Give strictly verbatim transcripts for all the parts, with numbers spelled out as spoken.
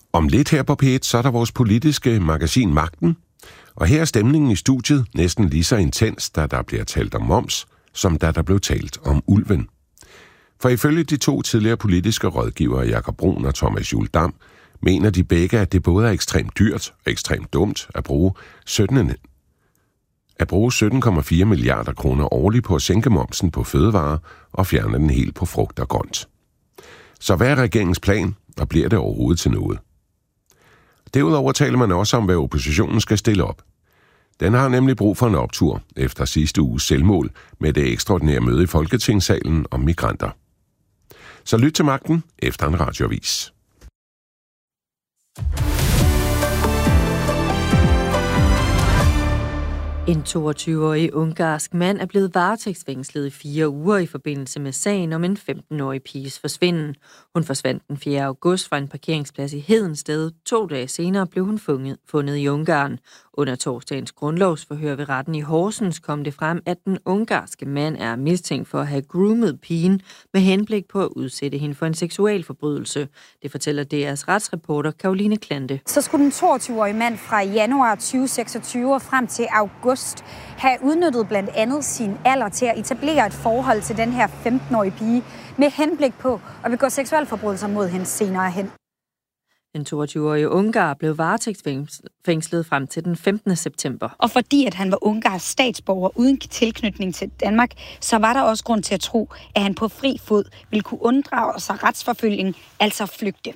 Om lidt her på P et, så er der vores politiske magasin Magten. Og her er stemningen i studiet næsten lige så intens, da der bliver talt om moms, som da der blev talt om ulven. For ifølge de to tidligere politiske rådgivere, Jakob Brun og Thomas Juhl Dam, mener de begge, at det både er ekstremt dyrt og ekstremt dumt at bruge sytten at bruge sytten komma fire milliarder kroner årligt på at sænke momsen på fødevarer og fjerne den helt på frugt og grønt. Så hvad er regeringens plan, og bliver det overhovedet til noget? Derudover taler man også om, hvad oppositionen skal stille op. Den har nemlig brug for en optur efter sidste uges selvmål med det ekstraordinære møde i Folketingssalen om migranter. Så lyt til Magten efter en radioavis. En toogtyve-årig ungarsk mand er blevet varetægtsfængslet i fire uger i forbindelse med sagen om en femten-årig piges forsvinden. Hun forsvandt den fjerde august fra en parkeringsplads i Hedensted. To dage senere blev hun fundet, fundet i Ungarn. Under torsdagens grundlovsforhør ved retten i Horsens kom det frem, at den ungarske mand er mistænkt for at have groomet pigen med henblik på at udsætte hende for en seksualforbrydelse. Det fortæller D R's retsreporter Caroline Klante. Så skulle den toogtyve-årige mand fra januar tyve seksogtyve og frem til august have udnyttet blandt andet sin alder til at etablere et forhold til den her femten-årige pige med henblik på at begå seksualforbrydelser mod hende senere hen. Den toogtyve-årige ungar blev varetægtsfængslet frem til den femtende september. Og fordi at han var ungarsk statsborger uden tilknytning til Danmark, så var der også grund til at tro, at han på fri fod ville kunne unddrage sig retsforfølgning, altså flygte.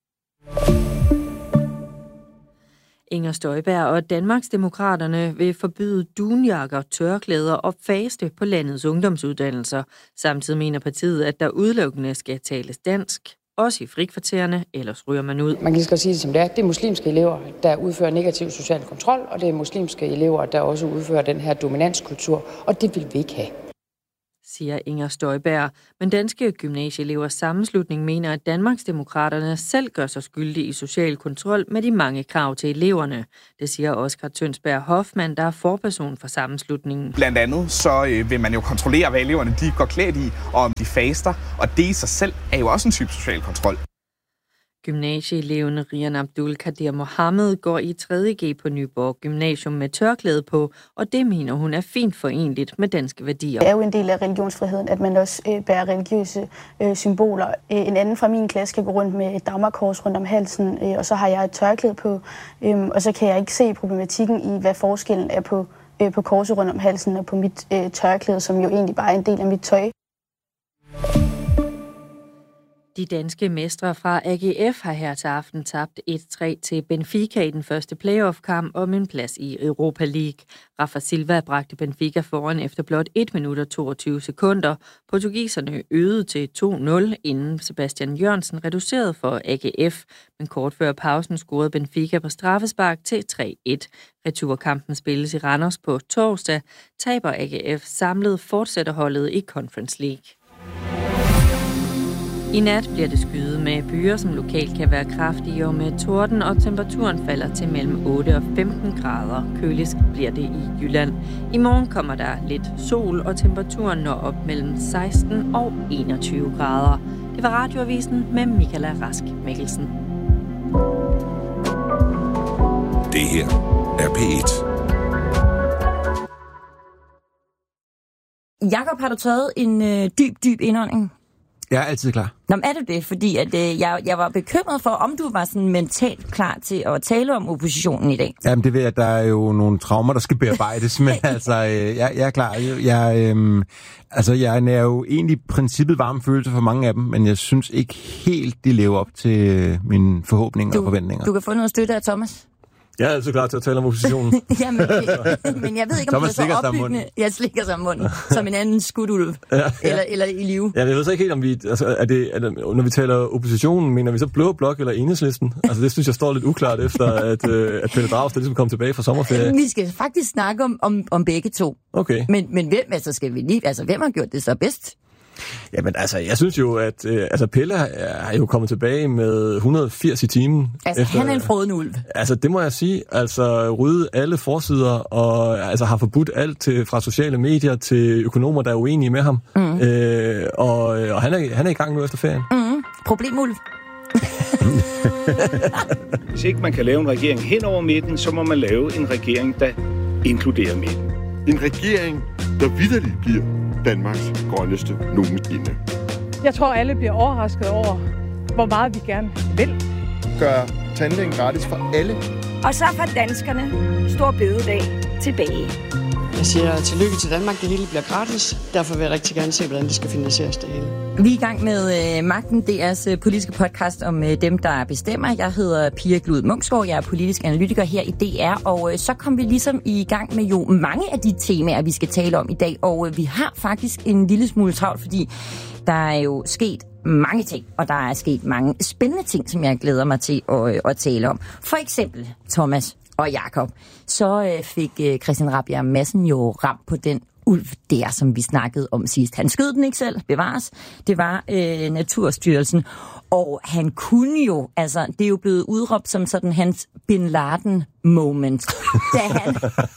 Inger Støjberg og Danmarksdemokraterne vil forbyde dunjakker, tørklæder og faste på landets ungdomsuddannelser. Samtidig mener partiet, at der udelukkende skal tales dansk, også i frikvartererne, ellers ryger man ud. Man kan lige så sige det som det er. Det er muslimske elever, der udfører negativ social kontrol, og det er muslimske elever, der også udfører den her dominanskultur, og det vil vi ikke have, siger Inger Støjberg. Men Danske Gymnasieelevers Sammenslutning mener, at Danmarksdemokraterne selv gør sig skyldige i social kontrol med de mange krav til eleverne. Det siger Oskar Tønsberg Hoffmann, der er forperson for sammenslutningen. Blandt andet så øh, vil man jo kontrollere, hvad eleverne de går klædt i, og om de faster, og det i sig selv er jo også en type social kontrol. Gymnasieeleven Rian Abdul Kadir Mohammed går i tredje G på Nyborg Gymnasium med tørklæde på, og det mener hun er fint forenligt med danske værdier. Det er jo en del af religionsfriheden, at man også øh, bærer religiøse øh, symboler. En anden fra min klasse kan gå rundt med et dagmarkors rundt om halsen, øh, og så har jeg et tørklæde på, øh, og så kan jeg ikke se problematikken i, hvad forskellen er på, øh, på korset rundt om halsen og på mit øh, tørklæde, som jo egentlig bare er en del af mit tøj. De danske mestre fra A G F har her til aften tabt et tre til Benfica i den første playoff-kamp om en plads i Europa League. Rafa Silva bragte Benfica foran efter blot et minut og toogtyve sekunder. Portugiserne øgede til to nul, inden Sebastian Jørgensen reducerede for A G F. Men kort før pausen scorede Benfica på straffespark til tre et. Returkampen spilles i Randers på torsdag. Taber A G F samlet fortsætter holdet i Conference League. I nat bliver det skyet med byer, som lokalt kan være kraftige og med torden, og temperaturen falder til mellem otte og femten grader. Køligst bliver det i Jylland. I morgen kommer der lidt sol, og temperaturen når op mellem seksten og enogtyve grader. Det var Radioavisen med Michaela Rask Mikkelsen. Det her er P et. Jakob, har du taget en øh, dyb, dyb indånding? Jeg er altid klar. Nå, er du det? Fordi at, øh, jeg, jeg var bekymret for, om du var sådan mentalt klar til at tale om oppositionen i dag. Jamen, det ved jeg, at der er jo nogle traumer, der skal bearbejdes, men altså, øh, jeg, jeg er klar. Jeg, øh, altså, jeg er jo egentlig i princippet varme følelser for mange af dem, men jeg synes ikke helt, de lever op til mine forhåbninger du, og forventninger. Du kan få noget støtte af Thomas. Jeg er altid klar til at tale om oppositionen. Jamen, men jeg ved ikke, om Thomas du er så opbyggende. Jeg slikker sig om munden, som en anden skudulv, ja, ja. Eller, eller i live. Ja, jeg ved så ikke helt, om vi... Altså, er det, er det, når vi taler oppositionen, mener vi så Blå Blok eller Enhedslisten? Altså, det synes jeg står lidt uklart efter, at, at Pelle Dragsted ligesom kom tilbage fra sommerferie. Vi skal faktisk snakke om, om, om begge to. Okay. Men, men hvem, altså, skal vi lige... Altså, hvem har gjort det så bedst? Jamen altså, jeg synes jo, at øh, altså Pelle er jo kommet tilbage med et hundrede og firs i timen. Altså, efter, han er en froden ulv. Altså, det må jeg sige. Altså, rydde alle forsider og altså har forbudt alt til, fra sociale medier til økonomer, der er uenige med ham. Mm. Øh, og og han, er, han er i gang nu efter ferien. Mm. Problemulv. Hvis ikke man kan lave en regering hen over midten, så må man lave en regering, der inkluderer midten. En regering, der vitterligt bliver Danmarks grønneste nogensinde. Jeg tror, alle bliver overrasket over, hvor meget vi gerne vil. Gør tandlægen gratis for alle. Og så får danskerne stor bededag tilbage. Jeg siger tillykke til Danmark, det hele bliver gratis. Derfor vil jeg rigtig gerne se, hvordan det skal finansieres det hele. Vi er i gang med øh, Magten, D R's øh, politiske podcast om øh, dem, der bestemmer. Jeg hedder Pia Glud Munksgaard, jeg er politisk analytiker her i D R, og øh, så kom vi ligesom i gang med jo mange af de temaer, vi skal tale om i dag, og øh, vi har faktisk en lille smule travlt, fordi der er jo sket mange ting, og der er sket mange spændende ting, som jeg glæder mig til at, øh, at tale om. For eksempel, Thomas og Jakob, så øh, fik øh, Christian Rabjerg Madsen jo ramt på den ulv der, som vi snakkede om sidst. Han skød den ikke selv, bevares. Det var øh, Naturstyrelsen. Og han kunne jo, altså, det er jo blevet udråbt som sådan hans Bin Laden moment. Da han,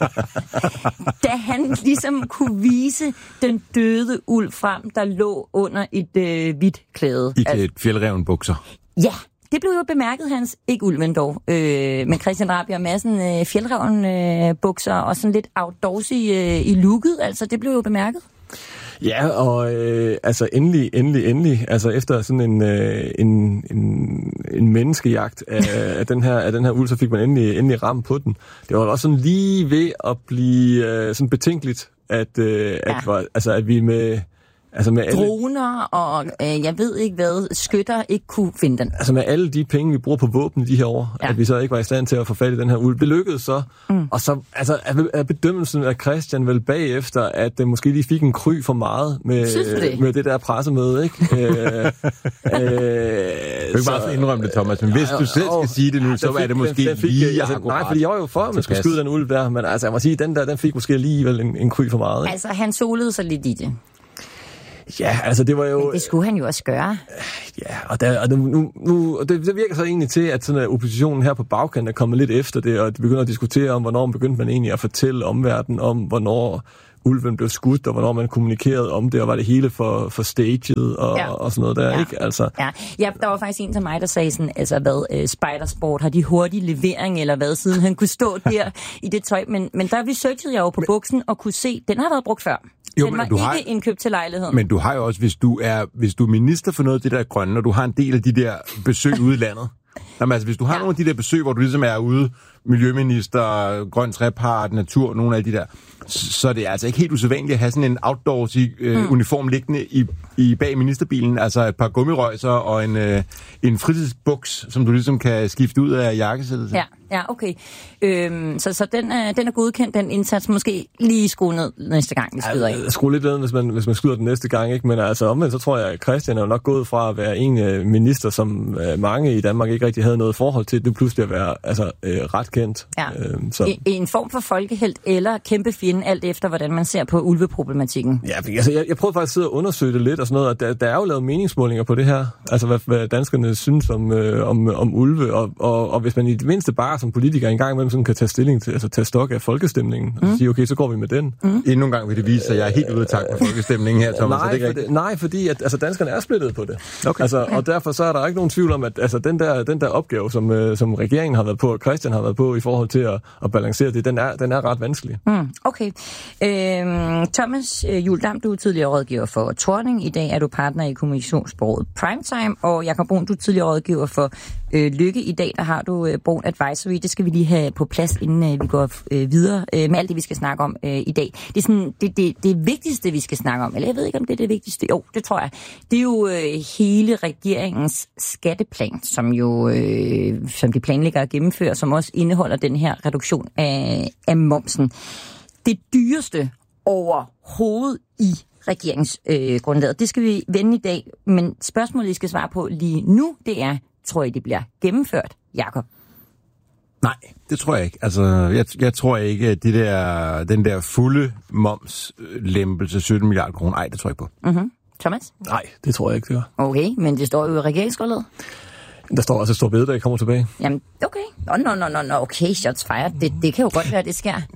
da han ligesom kunne vise den døde ulv frem, der lå under et øh, hvidt klæde. I altså, fjeldreven bukser. Ja. Det blev jo bemærket hans, ikke ulven dog, øh, men Christian Rabjerg Madsen, øh, fjeldreven øh, bukser og sådan lidt outdoorsy øh, i looket, altså det blev jo bemærket. Ja, og øh, altså endelig, endelig, endelig, altså efter sådan en, øh, en, en, en menneskejagt af, af, den her, af den her ulv, så fik man endelig, endelig ramt på den. Det var også sådan lige ved at blive øh, sådan betænkeligt, at, øh, ja. at, var, altså, at vi med... Altså med alle, droner og øh, jeg ved ikke hvad, skytter ikke kunne finde den. Altså med alle de penge, vi bruger på våben de her år, ja. At vi så ikke var i stand til at få fat i den her ulv. Det lykkedes så. Mm. Og så altså, er bedømmelsen af Christian vel bagefter, at det måske lige fik en kry for meget med, det? med det der pressemøde, ikke? øh, øh, du kan ikke bare indrømme det, Thomas, men hvis du selv skal sige det nu, ja, så fik, er det måske den, den fik, lige altså, nej, fordi jeg var jo for, at man skulle skyde den ulv der, men altså jeg må sige, den der, den fik måske alligevel en, en kry for meget. Ikke? Altså han solede sig lidt i det. Ja, altså det var jo... Men det skulle han jo også gøre. Ja, og, der, og, nu, nu, og det, det virker så egentlig til, at sådan, at oppositionen her på bagkanten er kommet lidt efter det, og de begynder at diskutere om, hvornår man begyndte man egentlig at fortælle omverdenen om, hvornår ulven blev skudt, og hvornår man kommunikerede om det, og var det hele for, for staged og, ja. og sådan noget der, ja. ikke? Altså. Ja. ja, der var faktisk en til mig, der sagde sådan, altså hvad, uh, Spidersport, har de hurtig levering, eller hvad, siden han kunne stå der i det tøj, men, men der researchede jeg jo på men, buksen, og kunne se, den har været brugt før. Jo, den var ikke har, indkøbt til lejligheden. Men du har jo også, hvis du er, hvis du er minister for noget af det der grønne, og du har en del af de der besøg ude i landet. Jamen, altså, hvis du har ja. nogle af de der besøg, hvor du ligesom er ude, miljøminister, grøn trepart, natur, nogle af de der, så det er altså ikke helt usædvanligt at have sådan en outdoors øh, mm. uniform liggende i, i bag ministerbilen, altså et par gummirøjser og en, øh, en fritidsbuks, som du ligesom kan skifte ud af jakkesættet. Ja, ja, okay. Øhm, så så den, er, den er godkendt, den indsats, måske lige skrue ned næste gang, vi skyder ja, ind. Skrue lidt ned, hvis man, hvis man skyder den næste gang, ikke? Men altså omvendt, så tror jeg, at Christian er jo nok gået fra at være en øh, minister, som øh, mange i Danmark ikke rigtig havde noget forhold til, det pludselig at være altså, øh, ret kendt. Ja. Øhm, så. I, en form for folkehelt eller kæmpe fjende, alt efter hvordan man ser på ulveproblematikken. Ja, altså, jeg, jeg prøvede faktisk at sidde og undersøge det lidt og sådan noget, og der, der er jo lavet meningsmålinger på det her, altså hvad, hvad danskerne synes om, øh, om, om ulve, og, og, og hvis man i det mindste bare som politiker en gang imellem sådan kan tage stilling til, altså tage stok af folkestemningen, mm. og sige, okay, så går vi med den. Mm. Endnu en gang vil det vise, at jeg er helt ude af takt med folkestemningen her, Thomas. Nej, det for det, nej, fordi at, altså, danskerne er splittet på det. Okay. Altså, og derfor så er der ikke nogen tvivl om, at altså, den, der, den der opgave, som, øh, som regeringen har været på, og Christian har været på i forhold til at, at balancere det, den er, den er ret vanskelig. Mm, okay. Øhm, Thomas Juhl-Dam, du er tidligere rådgiver for Thorning. I dag er du partner i kommunikationsbureauet Primetime, og Jakob Brun, du er tidligere rådgiver for øh, Lykke. I dag der har du øh, Brun Advisory. Det skal vi lige have på plads, inden øh, vi går øh, videre øh, med alt det, vi skal snakke om øh, i dag. Det er sådan, det, det, det vigtigste, vi skal snakke om, eller jeg ved ikke, om det er det vigtigste. Jo, det tror jeg. Det er jo øh, hele regeringens skatteplan, som jo øh, som de planlægger at gennemføre, som også indeholder den her reduktion af, af momsen. Det dyreste overhovedet i regeringsgrundlaget. Øh, det skal vi vende i dag, men spørgsmålet, I skal svare på lige nu, det er, tror I, det bliver gennemført, Jakob? Nej, det tror jeg ikke. Altså, jeg, jeg tror ikke, at de der, den der fulde momslempelse, sytten milliarder kroner, nej, det tror jeg ikke på. Mm-hmm. Thomas? Nej, det tror jeg ikke, det var. Okay, men det står jo i regeringsgrundlaget. Der står også et stort bededag, kommer tilbage. Jamen, okay. Nå, nå, nå, nå, okay, shots fired. Det, det kan jo godt være, det sker.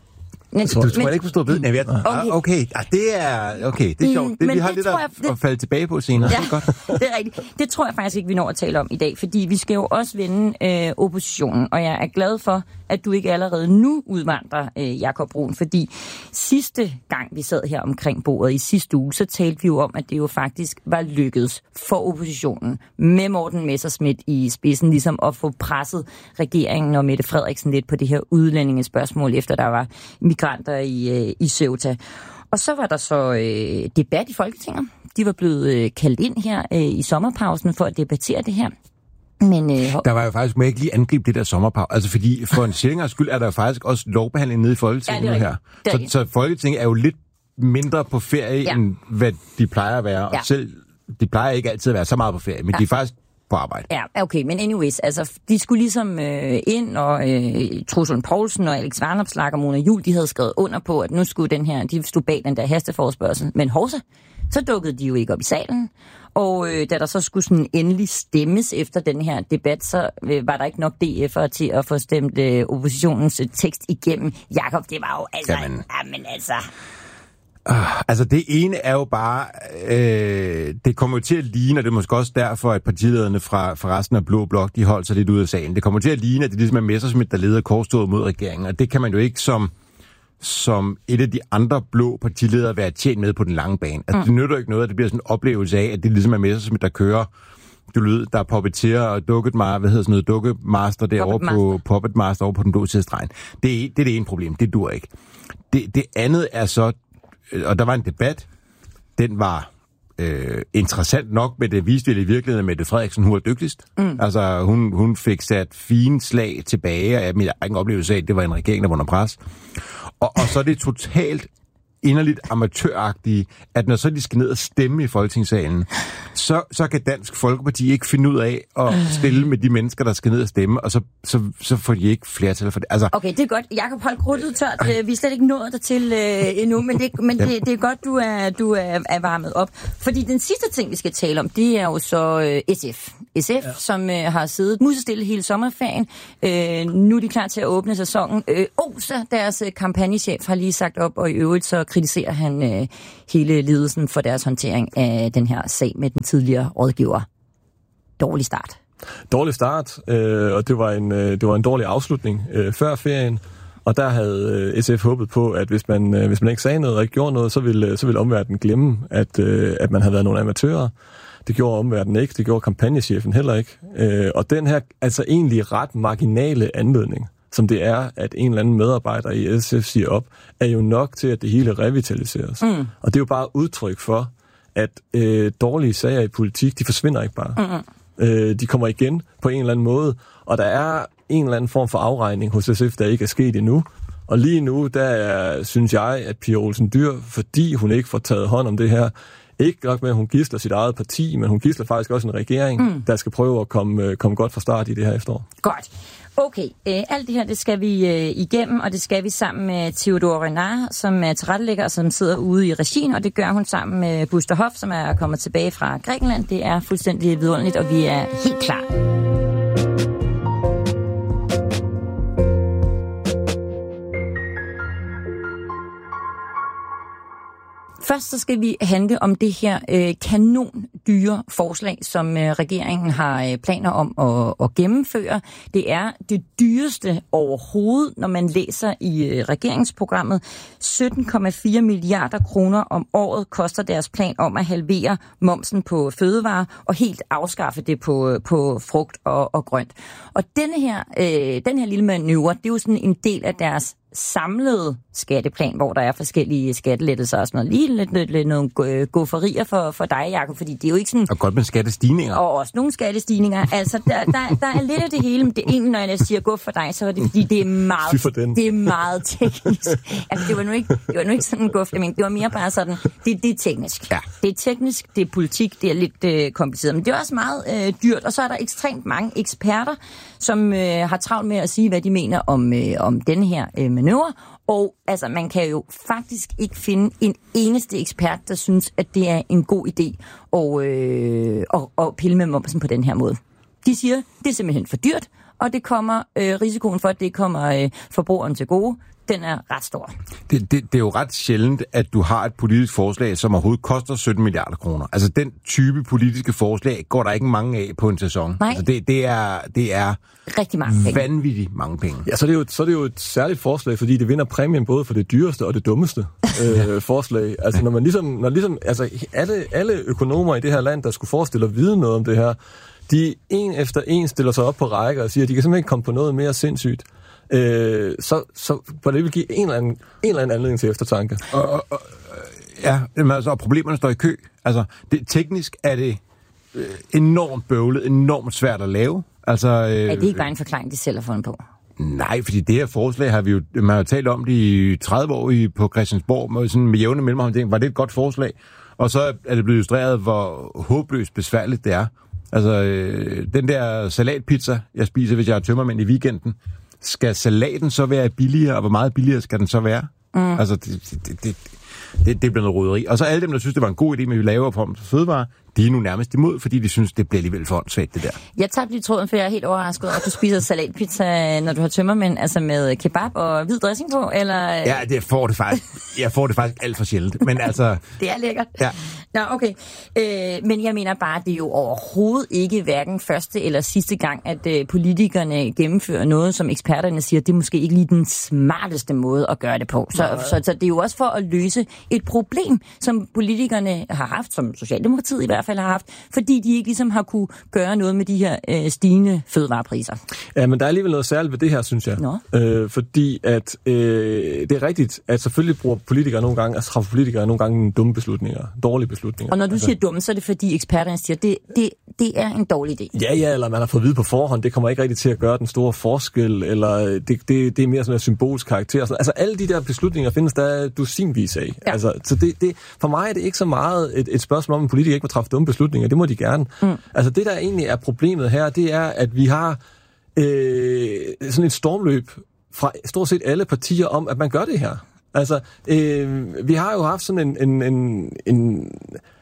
Men, du tror men, jeg ikke forstår ved? Nej, okay, okay. Ah, det er okay. Det er sjovt. Det, vi har det lidt at, jeg, det, at falde tilbage på senere. Ja, det er godt. Det er rigtigt. Det tror jeg faktisk ikke, vi når at tale om i dag, fordi vi skal jo også vende øh, oppositionen, og jeg er glad for, at du ikke allerede nu udvandrer, øh, Jakob Brun, fordi sidste gang, vi sad her omkring bordet i sidste uge, så talte vi jo om, at det jo faktisk var lykkedes for oppositionen med Morten Messerschmidt i spidsen, ligesom at få presset regeringen og Mette Frederiksen lidt på det her udlændingespørgsmål, efter der var migranter i, øh, i Ceuta. Og så var der så øh, debat i Folketinget. De var blevet øh, kaldt ind her øh, i sommerpausen for at debattere det her. Men, øh, der var jo faktisk, må jeg ikke lige angribe det der sommerpause, altså fordi for en sjældners skyld er der jo faktisk også lovbehandling nede i Folketinget ja, nu her. Så, så Folketinget er jo lidt mindre på ferie, ja. end hvad de plejer at være, og ja. selv, de plejer ikke altid at være så meget på ferie, men ja. de er faktisk på arbejde. Ja, okay, men anyways, altså, de skulle ligesom øh, ind, og øh, Troels Lund Poulsen og Alex Vanopslagh og Mona Juul, de havde skrevet under på, at nu skulle den her, de stod bag den der hasteforespørgsel, men hovsa, så dukkede de jo ikke op i salen. Og øh, da der så skulle sådan endelig stemmes efter den her debat, så øh, var der ikke nok D F'ere til at få stemt øh, oppositionens øh, tekst igennem. Jakob, det var jo altså... Jamen, jamen altså... Uh, altså det ene er jo bare, øh, det kommer jo til at ligne, og det er måske også derfor, at partilederne fra, fra resten af Blå Blok, de holdt sig lidt ud af sagen. Det kommer til at ligne, at det ligesom er Messerschmidt, der leder korstoget mod regeringen, og det kan man jo ikke som... som et af de andre blå partiledere være tjent med på den lange bane. Altså, mm. det nytter ikke noget, at det bliver sådan en oplevelse af, at det ligesom er Messerschmidt, der kører, du ved, der er puppeteer og dukket mar, hvad hedder sådan noget, dukkemaster derovre Puppet på Puppet Master over på den blå sidestregen. Det er, det er det ene problem, det dur ikke. Det, det andet er så, og der var en debat, den var øh, interessant nok, men det viste vel i virkeligheden, at Mette Frederiksen, hun var dygtigst. Mm. Altså, hun, hun fik sat fine slag tilbage, og jeg har ikke en oplevelse af, at det var en regering, der var under pres. Og, og så er det totalt inderligt amatøragtige, at når så de skal ned og stemme i Folketingssalen, så, så kan Dansk Folkeparti ikke finde ud af at stille med de mennesker, der skal ned og stemme, og så, så, så får de ikke flertal for det. Altså, okay, det er godt. Jakob, hold krudtet tørt. Vi er slet ikke nået dertil øh, endnu, men, det, men det, det er godt, du er, du er, er varmet op. Fordi den sidste ting, vi skal tale om, det er jo så øh, S F. S F, ja. som øh, har siddet musestille hele sommerferien. Øh, nu er de klar til at åbne sæsonen. Øh, Osa, deres øh, kampagnechef, har lige sagt op, og i øvrigt så kritiserer han øh, hele ledelsen for deres håndtering af den her sag med den tidligere rådgiver. Dårlig start. Dårlig start, øh, og det var, en, øh, det var en dårlig afslutning øh, før ferien. Og der havde øh, S F håbet på, at hvis man, øh, hvis man ikke sagde noget og ikke gjorde noget, så ville, så ville omverdenen glemme, at, øh, at man havde været nogle amatører. Det gjorde omverdenen ikke, det gjorde kampagnechefen heller ikke. Øh, og den her altså egentlig ret marginale anledning, som det er, at en eller anden medarbejder i S F siger op, er jo nok til, at det hele revitaliseres. Mm. Og det er jo bare udtryk for, at øh, dårlige sager i politik, de forsvinder ikke bare. Mm. Øh, de kommer igen på en eller anden måde, og der er en eller anden form for afregning hos S F, der ikke er sket endnu. Og lige nu, der er, synes jeg, at Pia Olsen Dyhr, fordi hun ikke får taget hånd om det her, ikke nok med, at hun gidsler sit eget parti, men hun gidsler faktisk også en regering, mm. der skal prøve at komme, komme godt fra start i det her efterår. Godt. Okay, øh, alt det her, det skal vi øh, igennem, og det skal vi sammen med Theodore Renard, som er tilrettelægger, og som sidder ude i regien, og det gør hun sammen med Buster Hoff, som er kommet tilbage fra Grækenland. Det er fuldstændig vidunderligt, og vi er helt klar. Først så skal vi handle om det her øh, kanondyre forslag, som øh, regeringen har øh, planer om at, at gennemføre. Det er det dyreste overhovedet, når man læser i øh, regeringsprogrammet. sytten komma fire milliarder kroner om året koster deres plan om at halvere momsen på fødevarer og helt afskaffe det på, på frugt og, og grønt. Og denne her, øh, den her lille manøvre, det er jo sådan en del af deres samlede skatteplan, hvor der er forskellige skattelettelser og sådan noget. Lige lidt, lidt, lidt nogle gofferier for, for dig, Jakob, fordi det er jo ikke sådan... Og godt med skattestigninger. Og også nogle skattestigninger. Altså, der, der, der er lidt af det hele, men det er egentlig, når jeg siger gå for dig, så er det, fordi det er meget, det er meget teknisk. Altså, det var nu ikke, det var nu ikke sådan en guf, men det var mere bare sådan, det, det er teknisk. Ja. Det er teknisk, det er politik, det er lidt øh, kompliceret, men det er også meget øh, dyrt, og så er der ekstremt mange eksperter, som øh, har travlt med at sige, hvad de mener om, øh, om den her øh, manøvre. Og altså, man kan jo faktisk ikke finde en eneste ekspert, der synes, at det er en god idé at, øh, at, at pille med momsen på den her måde. De siger, det er simpelthen for dyrt, og det kommer øh, risikoen for, at det kommer øh, forbrugeren til gode, den er ret stor. Det, det, det er jo ret sjældent, at du har et politisk forslag, som overhovedet koster sytten milliarder kroner. Altså den type politiske forslag går der ikke mange af på en sæson. Nej. Altså det, det, er, det er rigtig mange penge. Vanvittigt mange penge. Ja, så er, det jo, så er det jo et særligt forslag, fordi det vinder præmien både for det dyreste og det dummeste øh, forslag. Altså når man ligesom, når ligesom altså alle, alle økonomer i det her land, der skulle forestille at vide noget om det her, de en efter en stiller sig op på rækker og siger, at de kan simpelthen ikke komme på noget mere sindssygt. Øh, så, så for det vil give en eller anden, en eller anden anledning til eftertanke. Og, og, og, ja, men altså, og problemerne står i kø. Altså, det, teknisk er det øh, enormt bøvlet, enormt svært at lave. Altså, øh, er det ikke bare en forklaring, de selv har fundet på? Nej, fordi det her forslag har vi jo, man har jo talt om det i tredive år i, på Christiansborg, med, sådan med jævne mellemrum, var det et godt forslag? Og så er det blevet illustreret, hvor håbløst besværligt det er. Altså, øh, den der salatpizza, jeg spiser, hvis jeg er tømmermænd i weekenden, skal salaten så være billigere, og hvor meget billigere skal den så være? Mm. Altså, det, det, det, det, det bliver noget roderi. Og så alle dem, der synes, det var en god idé med, at vi laver form for fødevare, de er nu nærmest imod, fordi de synes, det bliver alligevel for åndssvagt, det der. Jeg tabte lige tråden, for jeg er helt overrasket over, at du spiser salatpizza, når du har tømmermænd, altså med kebab og hvid dressing på, eller? Ja, det får det faktisk. Jeg får det faktisk alt for sjældent, men altså... Det er lækkert. Ja. Nå, okay. Øh, men jeg mener bare, at det er jo overhovedet ikke hverken første eller sidste gang, at øh, politikerne gennemfører noget, som eksperterne siger, det er måske ikke lige den smarteste måde at gøre det på. Så, så, så det er jo også for at løse et problem, som politikerne har haft, som Socialdemokratiet i hvert fald har haft, fordi de ikke ligesom har kunne gøre noget med de her øh, stigende fødevarepriser. Ja, men der er alligevel noget særligt ved det her, synes jeg. Øh, fordi at øh, det er rigtigt, at selvfølgelig bruger politikere nogle gange, altså træffer politikere nogle gange dumme beslutninger, dårlige beslutninger. Og når du altså, siger dumme, så er det fordi eksperterne siger, det, det, det er en dårlig idé. Ja, ja, eller man har fået at vide på forhånd, det kommer ikke rigtig til at gøre den store forskel, eller det, det, det er mere sådan en symbolsk karakter. Altså alle de der beslutninger findes der dusinvis af. Ja. Altså, så det, det, for mig er det ikke så meget et, et spørgsmål om, at politikere ikke må træffe dumme beslutninger. Det må de gerne. Mm. Altså det, der egentlig er problemet her, det er, at vi har øh, sådan et stormløb fra stort set alle partier om, at man gør det her. Altså, øh, vi har jo haft sådan en, en, en, en,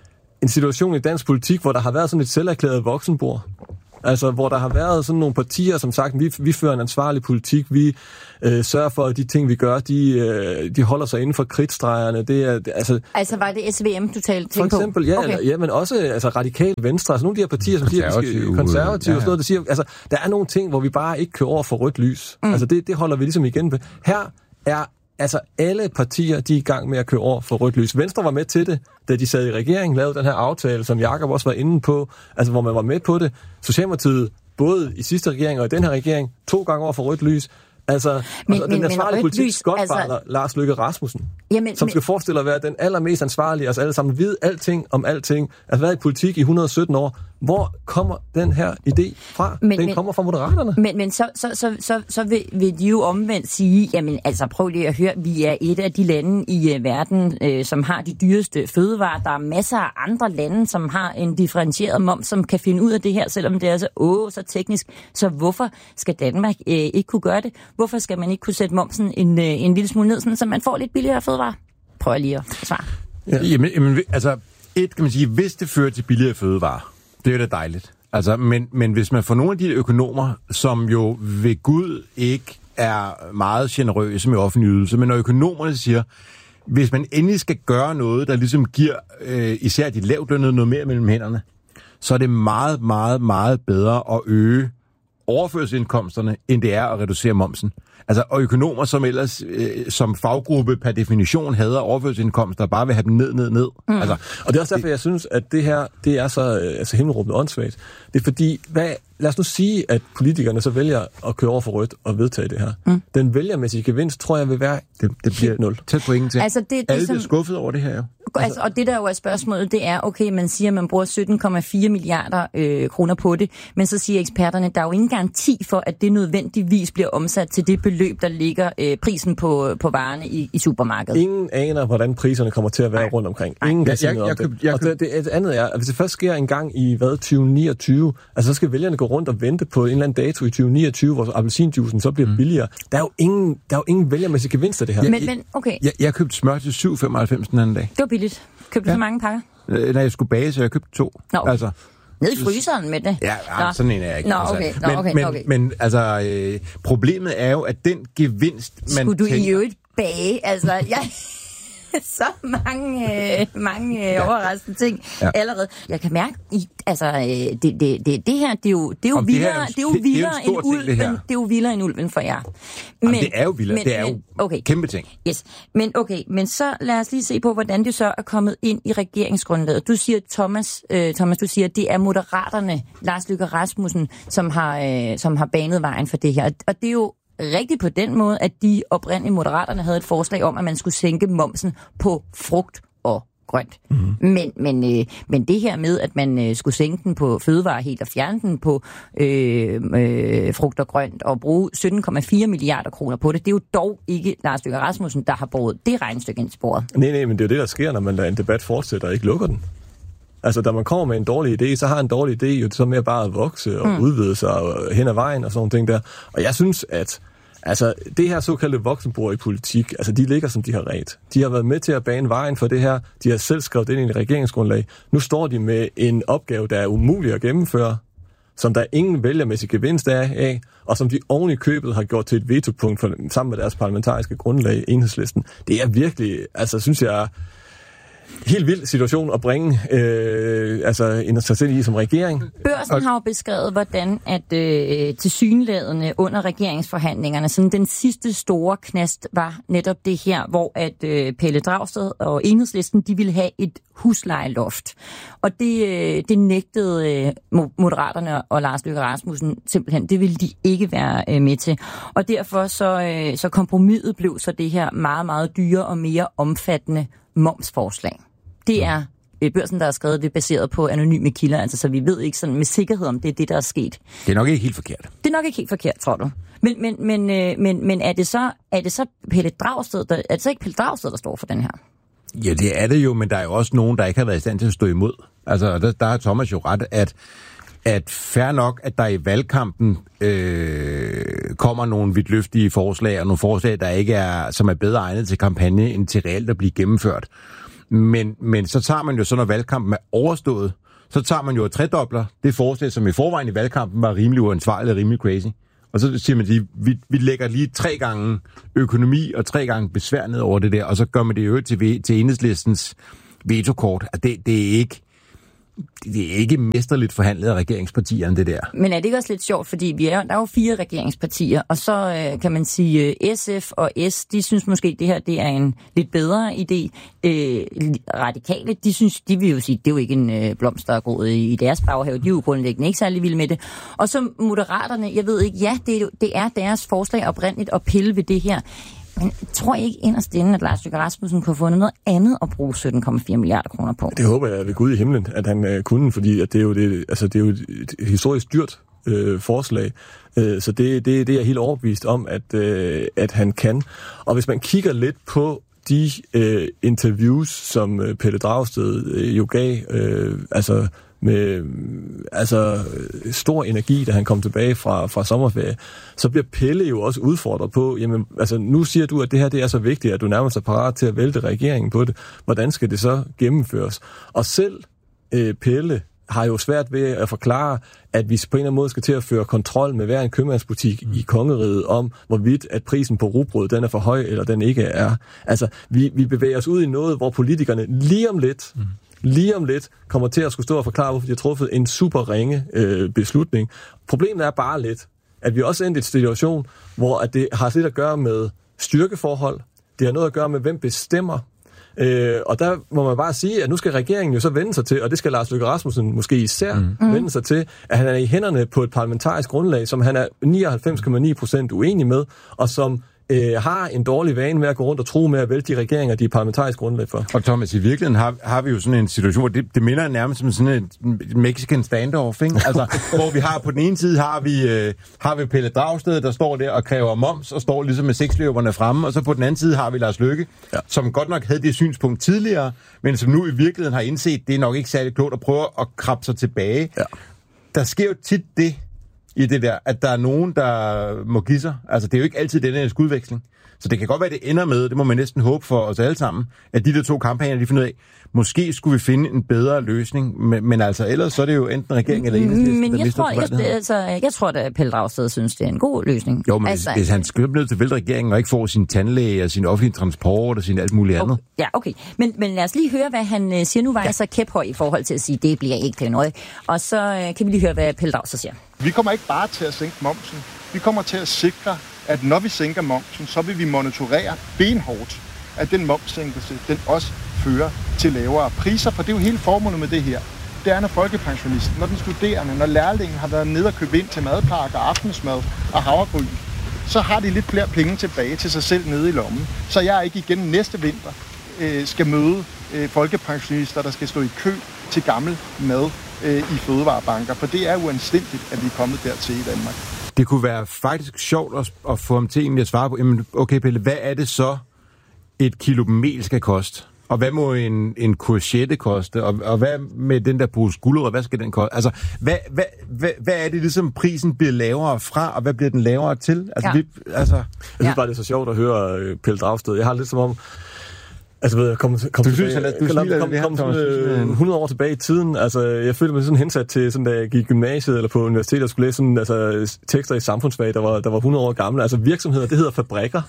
en situation i dansk politik, hvor der har været sådan et selverklæret voksenbord. Altså, hvor der har været sådan nogle partier, som sagt, vi, vi fører en ansvarlig politik, vi øh, sørger for, at de ting, vi gør, de, øh, de holder sig inden for kridtstregerne. Det er, det, altså, altså, var det S V M, du talte på? For eksempel, ja, okay. eller, ja, men også altså, radikal venstre, altså nogle af de her partier, som siger, konservative, konservative ja, ja. og sådan noget, der siger, altså, der er nogle ting, hvor vi bare ikke kører over for rødt lys. Mm. Altså, det, det holder vi ligesom igen ved. Her er altså alle partier, de er i gang med at køre over for rødt lys. Venstre var med til det, da de sad i regeringen, lavede den her aftale, som Jakob også var inde på, altså hvor man var med på det. Socialdemokratiet, både i sidste regering og i den her regering, to gange over for rødt lys. Altså, men, altså men, den ansvarlige politiks godfather, altså, Lars Løkke Rasmussen, jamen, som skal men, forestille at være den allermest ansvarlige, altså alle sammen vide alting om alting, altså været i politik i et hundrede og sytten år. Hvor kommer den her idé fra? Men, den men, kommer fra Moderaterne. Men, men så, så, så, så, så vil, vil de jo omvendt sige, jamen altså prøv lige at høre, vi er et af de lande i uh, verden, øh, som har de dyreste fødevarer. Der er masser af andre lande, som har en differentieret moms, som kan finde ud af det her, selvom det er så, åh, så teknisk. Så hvorfor skal Danmark øh, ikke kunne gøre det? Hvorfor skal man ikke kunne sætte momsen en, øh, en lille smule ned, sådan, så man får lidt billigere fødevarer? Prøv lige at svare. Ja. Jamen, jamen, altså, et kan man sige, hvis det fører til billigere fødevarer, det er jo da dejligt. Altså, men, men hvis man får nogle af de økonomer, som jo ved Gud ikke er meget generøse med offentlig ydelse, men når økonomerne siger, hvis man endelig skal gøre noget, der ligesom giver øh, især de lavtlønnede noget mere mellem hænderne, så er det meget, meget, meget bedre at øge overførselsindkomsterne, end det er at reducere momsen. Altså, og økonomer, som ellers øh, som faggruppe per definition hader overførselsindkomster, bare vil have dem ned, ned, ned. Mm. Altså, og det er også derfor, det, jeg synes, at det her, det er så øh, altså himmelråbende åndssvagt. Det er fordi, hvad, lad os nu sige, at politikerne så vælger at køre over for rødt og vedtage det her. Mm. Den vælgermæssige gevinst, tror jeg, vil være det, det bliver nul. Tæt på ingenting. Altså, det, det, Alle som... bliver skuffet over det her, jo. Altså, og det der jo er spørgsmålet, det er, okay, man siger, at man bruger sytten komma fire milliarder øh, kroner på det, men så siger eksperterne, der er jo ingen garanti for, at det nødvendigvis bliver omsat til det beløb, der ligger øh, prisen på, på varerne i, i supermarkedet. Ingen aner, hvordan priserne kommer til at være rundt omkring. Ingen kan sige noget om det. Jeg, og det, det, det andet er, at hvis det først sker en gang i hvad, tyve niogtyve, altså så skal vælgerne gå rundt og vente på en eller anden dato i tyve niogtyve, hvor appelsinjuicen så bliver mm. billigere. Der er jo ingen, der er jo ingen vælgermæssig gevinst af det her. Men, men okay. Jeg, jeg købte smør til syv femoghalvfems den anden dag. Det var billigt. Købte du ja. så mange pakker? Øh, når jeg skulle bage, så jeg købte to. Nå, okay. Altså, Ned i fryseren med det? Ja, ja sådan en er jeg ikke. Nå, okay. Nå, okay, men, okay. Men, men altså, øh, problemet er jo, at den gevinst, man Skulle du tænker... i øvrigt bage? Altså, jeg... Så mange, øh, mange øh, ja. overraskende ting ja. allerede. Jeg kan mærke, i, altså, øh, det, det, det, det her, det er jo, det er jo vildere, det er jo vildere end ulven. Det er jo vildere end ulven for jer. Men, Jamen, det er jo vildere. Men, det er jo okay. kæmpe ting. Yes. Men okay, men så lad os lige se på, hvordan det så er kommet ind i regeringsgrundlaget. Du siger, Thomas, øh, Thomas, du siger, at det er Moderaterne, Lars Løkke Rasmussen, som har, øh, som har banet vejen for det her. Og det er jo rigtigt på den måde, at de oprindelige Moderaterne havde et forslag om, at man skulle sænke momsen på frugt og grønt. Mm-hmm. Men, men, øh, men det her med, at man øh, skulle sænke den på fødevarer helt og fjerne den på øh, øh, frugt og grønt og bruge sytten komma fire milliarder kroner på det, det er jo dog ikke Lars Løkke Rasmussen, der har båret det regnestykke ind i sporet. Nej, nej, men det er jo det, der sker, når man lader en debat fortsætte og ikke lukker den. Altså, da man kommer med en dårlig idé, så har en dårlig idé jo så med bare at vokse og mm. udvide sig og hen ad vejen og sådan ting der. Og jeg synes, at altså, det her såkaldte voksenbord i politik, altså, de ligger, som de har ret. De har været med til at bane vejen for det her. De har selv skrevet ind i et regeringsgrundlag. Nu står de med en opgave, der er umulig at gennemføre, som der ingen vælgermæssig gevinst er af, og som de oven i købet har gjort til et vetopunkt for, sammen med deres parlamentariske grundlag, Enhedslisten. Det er virkelig, altså, synes jeg, helt vild situation at bringe øh, altså en sig selv i som regering. Børsen har jo beskrevet, hvordan at øh, tilsyneladende under regeringsforhandlingerne, sådan den sidste store knast var netop det her, hvor at øh, Pelle Dragsted og Enhedslisten, de ville have et huslejeloft. Og det, øh, det nægtede øh, Moderaterne og Lars Løkke Rasmussen simpelthen. Det ville de ikke være øh, med til. Og derfor så, øh, så kompromiset blev så det her meget, meget dyre og mere omfattende momsforslag. Det er Børsen, der har skrevet det, baseret på anonyme kilder, altså, så vi ved ikke sådan med sikkerhed, om det er det, der er sket. Det er nok ikke helt forkert. Det er nok ikke helt forkert, tror du. Men, men, men, øh, men, men er, det så, er det så Pelle Dragsted, der, er det så ikke Pelle Dragsted, der står for den her? Ja, det er det jo, men der er jo også nogen, der ikke har været i stand til at stå imod. Altså, der, der har Thomas jo ret, at at fair nok, at der i valgkampen øh, kommer nogle vidtløftige forslag, og nogle forslag, der ikke er, som er bedre egnet til kampagne, end til reelt at blive gennemført. Men, men så tager man jo så, når valgkampen er overstået, så tager man jo et tredobler det forslag, som i forvejen i valgkampen var rimelig uansvarligt og rimelig crazy. Og så siger man, at vi, vi lægger lige tre gange økonomi og tre gange besvær ned over det der, og så gør man det jo til, til Enhedslistens vetokort. Det, det er ikke... Det er ikke mesterligt forhandlet af regeringspartierne, det der. Men er det ikke også lidt sjovt, fordi vi er, der er jo fire regeringspartier, og så øh, kan man sige, øh, S F og S, de synes måske, det her det er en lidt bedre idé. Øh, radikale, de synes, de vil jo sige, det er jo ikke en øh, blomst, der er groet i, i deres baghave. De er jo grundlæggende ikke særlig vilde med det. Og så Moderaterne, jeg ved ikke, ja, det, det er deres forslag oprindeligt at pille ved det her. Men jeg tror ikke inderst inde, at Lars Løkke Rasmussen kunne have fundet noget andet at bruge sytten komma fire milliarder kroner på. Det håber jeg ved Gud i himlen, at han øh, kunne, fordi at det er jo det, altså det er jo et, et historisk dyrt øh, forslag. Øh, så det, det, det er jeg helt overbevist om, at, øh, at han kan. Og hvis man kigger lidt på de øh, interviews, som øh, Pelle Dragsted øh, jo gav, øh, altså med altså stor energi, da han kom tilbage fra, fra sommerferie, så bliver Pelle jo også udfordret på, jamen, altså nu siger du, at det her det er så vigtigt, at du nærmest er parat til at vælte regeringen på det. Hvordan skal det så gennemføres? Og selv øh, Pelle har jo svært ved at forklare, at vi på en eller anden måde skal til at føre kontrol med hver en købmandsbutik mm. i kongeriget om, hvorvidt at prisen på rugbrød, den er for høj, eller den ikke er. Altså, vi, vi bevæger os ud i noget, hvor politikerne lige om lidt mm. lige om lidt kommer til at skulle stå og forklare, hvorfor de har truffet en super ringe øh, beslutning. Problemet er bare lidt, at vi også er endt i en situation, hvor at det har lidt at gøre med styrkeforhold, det har noget at gøre med, hvem bestemmer, øh, og der må man bare sige, at nu skal regeringen jo så vende sig til, og det skal Lars Løkke Rasmussen måske især mm. vende sig til, at han er i hænderne på et parlamentarisk grundlag, som han er nioghalvfems komma ni procent uenig med, og som Øh, har en dårlig vane med at gå rundt og tro med at vælte de regeringer, de er parlamentarisk grundlag for. Og Thomas, i virkeligheden har, har vi jo sådan en situation, hvor det, det minder nærmest som sådan en Mexican standoff, ikke? Altså, hvor vi har på den ene side har vi, øh, har vi Pelle Dragsted, der står der og kræver moms, og står ligesom med seksløberne fremme, og så på den anden side har vi Lars Løkke, ja. som godt nok havde det synspunkt tidligere, men som nu i virkeligheden har indset, det er nok ikke særlig klogt at prøve at krabbe sig tilbage. Ja. Der sker jo tit det, i det der, at der er nogen, der må give sig. Altså, det er jo ikke altid den her skudveksling. Så det kan godt være, det ender med, det må man næsten håbe for os alle sammen, at de der to kampagner, de finder ud af, måske skulle vi finde en bedre løsning, men, men altså ellers så er det jo enten regeringen eller Enhedslisten, men der jeg mister tror, jeg, altså, jeg tror, at Pelle Dragsted synes, det er en god løsning. Jo, men altså, hvis, hvis han skal ned til væltregeringen og ikke får sin tandlæge og sin offentlige transport og sin alt muligt andet. Okay, ja, okay. Men, men lad os lige høre, hvad han øh, siger. Nu var jeg så kæphøj i forhold til at sige, det bliver ikke til noget. Og så øh, kan vi lige høre, hvad Pelle Dragsted siger. Vi kommer ikke bare til at sænke momsen. Vi kommer til at sikre, at når vi sænker momsen, så vil vi monitorere benhårdt, at den momssænkelse, den også fører til lavere priser. For det er jo hele formålet med det her. Det er, når folkepensionisten, når den studerende, når lærlingen har været nede og købt ind til madpakker, aftensmad og havregryn, så har de lidt flere penge tilbage til sig selv nede i lommen. Så jeg ikke igen næste vinter øh, skal møde øh, folkepensionister, der skal stå i kø til gammel mad øh, i fødevarebanker. For det er uanstændigt, at vi er kommet dertil i Danmark. Det kunne være faktisk sjovt at, at få ham til egentlig at svare på, jamen, okay Pelle, hvad er det så, et kilo mel skal koste? Og hvad må en, en courgette koste? Og, og hvad med den der pose gulerod, hvad skal den koste? Altså, hvad, hvad, hvad, hvad er det ligesom, prisen bliver lavere fra, og hvad bliver den lavere til? Altså, ja. vi, altså... Jeg synes bare, det er så sjovt at høre uh, Pelle Dragsted. Jeg har lidt som om... Altså, ved jeg, kom, kom du tilbage, synes, at du kom, kom, kom sådan, øh, hundrede år tilbage i tiden. Altså, jeg følte mig sådan hensat til, sådan, da jeg gik i gymnasiet eller på universitetet og skulle læse sådan, altså, tekster i samfundsfag, der var, der var hundrede år gamle. Altså, virksomheder, det hedder fabrikker.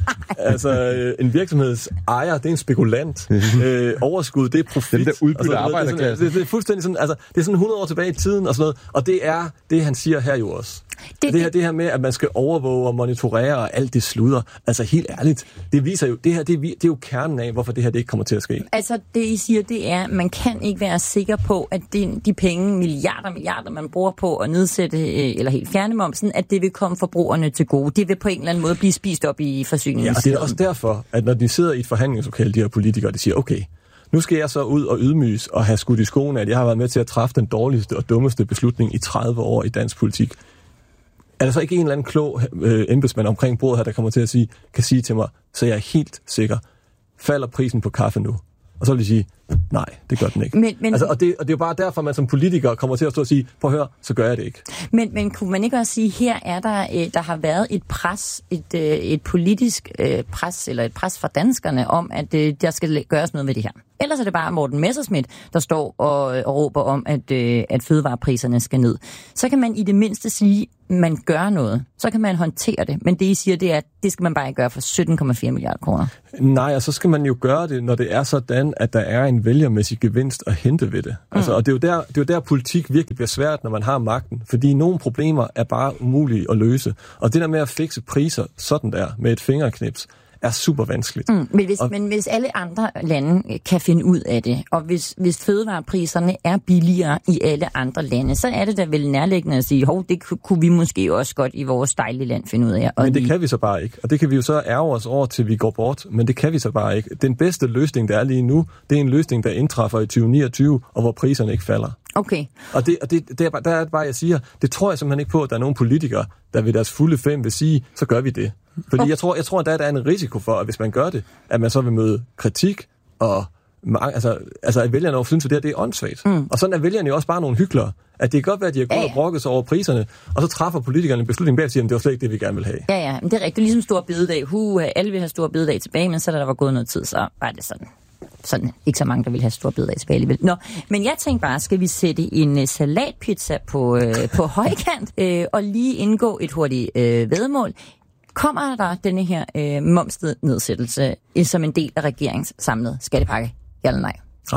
Altså, en virksomheds ejer, det er en spekulant. øh, overskud, det er profit. Den der udbytte altså, arbejderklasse. Det, det, det, det er fuldstændig sådan, altså, det er sådan hundrede år tilbage i tiden og sådan noget. Og det er det, han siger her jo også. Det, det, her, det her med, at man skal overvåge og monitorere og alt det sludder. Altså, helt ærligt. Det viser jo, det her, det er, det er jo kernen af, hvorfor det her det ikke kommer til at ske. Altså, det I siger, det er, at man kan ikke være sikker på, at det, de penge, milliarder milliarder, man bruger på at nedsætte eller helt fjerne momsen, at det vil komme forbrugerne til gode. Det vil på en eller anden måde blive spist op i forsyningen. Ja, og det er også derfor, at når de sidder i et forhandlingslokale, de her politikere, de siger, okay, nu skal jeg så ud og ydmyges og have skudt i skoene, at jeg har været med til at træffe den dårligste og dummeste beslutning i tredive år i dansk politik. Er der så ikke en eller anden klog øh, embedsmand omkring bordet her, der kommer til at sige, kan sige til mig, så jeg er helt sikker, falder prisen på kaffe nu? Og så vil de sige, nej, det gør den ikke. Men, men, altså, og, det, og det er jo bare derfor, man som politiker kommer til at stå og sige, prøv at høre, så gør jeg det ikke. Men, men kunne man ikke også sige, her er der, øh, der har været et pres, et, øh, et politisk øh, pres, eller et pres fra danskerne om, at øh, der skal gøres noget med det her. Ellers er det bare Morten Messerschmidt, der står og, og råber om, at, øh, at fødevarepriserne skal ned. Så kan man i det mindste sige, at man gør noget. Så kan man håndtere det. Men det, I siger, det er, at det skal man bare ikke gøre for sytten komma fire milliarder kroner. Nej, og så skal man jo gøre det, når det er sådan, at der er en vælgermæssig gevinst at hente ved det. Mm. Altså, og det er, jo der, det er jo der, politik virkelig bliver svært, når man har magten. Fordi nogle problemer er bare umulige at løse. Og det der med at fikse priser sådan der, med et fingerknips, er super vanskeligt. Mm, men, hvis, og, men hvis alle andre lande kan finde ud af det, og hvis, hvis fødevarepriserne er billigere i alle andre lande, så er det da vel nærliggende at sige, hov, det kunne vi måske også godt i vores dejlige land finde ud af. Men det lige... kan vi så bare ikke, og det kan vi jo så ærge os over, til vi går bort, men det kan vi så bare ikke. Den bedste løsning, der er lige nu, det er en løsning, der indtræffer i tyve niogtyve, og hvor priserne ikke falder. Okay. Og det, og det, det er, der er bare, jeg siger, det tror jeg simpelthen ikke på, at der er nogle politikere, der ved deres fulde fem vil sige, så gør vi det. Fordi okay. jeg tror, jeg tror at der er en risiko for, at hvis man gør det, at man så vil møde kritik, og altså, altså at vælgerne også synes, at det her det er åndssvagt. Mm. Og sådan er vælgerne jo også bare nogle hyklere. At det kan godt være, at de har gået ja, ja. og brokket sig over priserne, og så træffer politikerne en beslutning bag og siger, at det var slet ikke det, vi gerne vil have. Ja, ja, men det er rigtigt. Det er ligesom stor bededag. Hu, alle vil have stor bededag tilbage, men så da der var gået noget tid, så var det sådan. Sådan ikke så mange, der vil have stor bededag tilbage alligevel. Nå, men jeg tænkte bare, skal vi sætte en uh, salatpizza på, øh, på højkant, øh, og lige indgå et hurtigt øh, væddemål. Kommer der denne her øh, momsnedsættelse som en del af regeringens samlede skattepakke? Ja eller nej? Nej.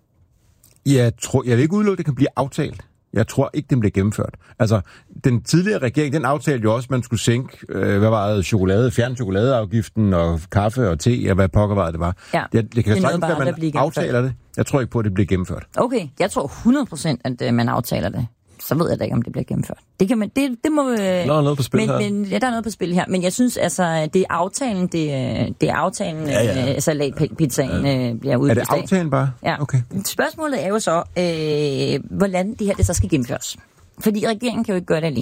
Jeg tror, jeg vil ikke udelukke, det kan blive aftalt. Jeg tror ikke, den bliver gennemført. Altså, den tidligere regering, den aftalte jo også, at man skulle sænke, øh, hvad var det, chokolade, fjerne chokoladeafgiften og kaffe og te, og hvad pokker var det var. Ja, det, det kan det sagtens være, at man aftaler det. Jeg tror ikke på, at det bliver gennemført. Okay, jeg tror hundrede procent, at øh, man aftaler det. Så ved jeg da ikke, om det bliver gennemført. Det kan man, det, det må... Øh, der er noget på spil men, her. Men, ja, der er noget på spil her. Men jeg synes, altså, det er aftalen, det, det er aftalen, ja, ja. Øh, salatpizzaen ja. øh, bliver udvist af. Er det aftalen bare? Ja. Okay. Spørgsmålet er jo så, øh, hvordan det her det så skal gennemføres. Fordi regeringen kan jo ikke gøre det alene.